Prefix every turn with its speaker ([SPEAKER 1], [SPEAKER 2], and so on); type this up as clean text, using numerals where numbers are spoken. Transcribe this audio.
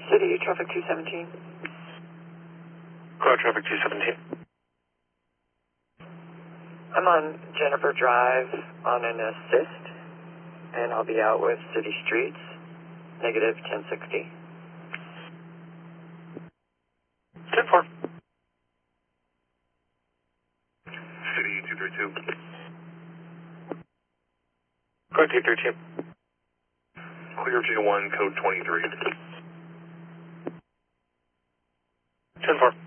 [SPEAKER 1] City, traffic 217.
[SPEAKER 2] Car traffic 217.
[SPEAKER 1] I'm on Jennifer Drive on an assist, and I'll be out with City Streets, negative 1060.
[SPEAKER 2] 10-4.
[SPEAKER 3] City 232.
[SPEAKER 2] Car 232.
[SPEAKER 3] Clear J1, code 23.
[SPEAKER 2] 10-4.